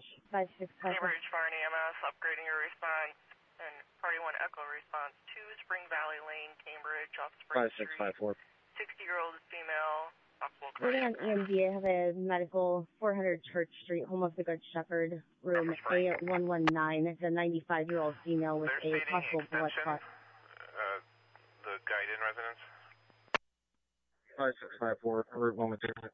5654. Cambridge Fire and EMS upgrading your response and Party 1 Echo response to Spring Valley Lane, Cambridge, off Spring Street. 5654. 60-year-old female, possible Waiting on cardiac. EMD, I have a medical 400 Church Street, Home of the Good Shepherd, room A119. It's a 95-year-old female with a possible blood clot. The guide-in residence? 5654, route 112.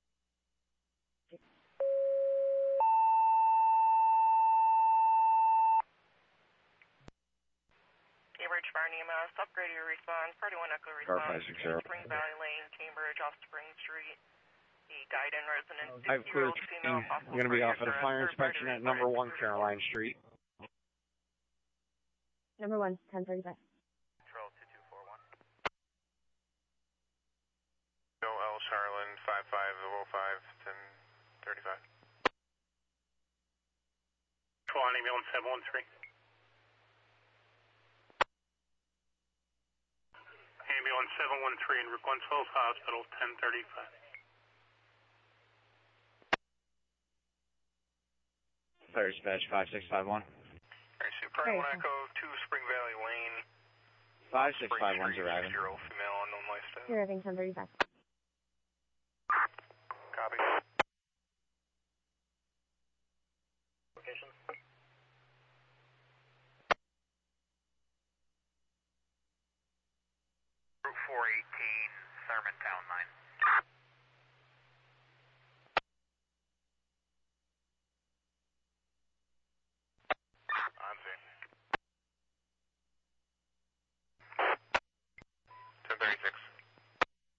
Cambridge Fire and EMS upgrading your response, Party 1 Echo response to Spring Valley Lane, Cambridge, off Spring Street. The guide-in resident, 60-year-old female, possible I'm going to be off cardiac at a fire arrest. inspection at number 1 Caroline Street. Number 1, 1035. Control 2241. No L. Charlin, 5505, 1035. Control on ambulance 713. Ambulance 713 in Glenfell Hospital, 1035. Fire dispatch 5651. Alright, so Party 1 Echo to Spring Valley Lane. 5651's arriving. 60-year-old female, unknown lifestyle. You're arriving 1035. Copy. Location? Route 418, Thurman Town 9.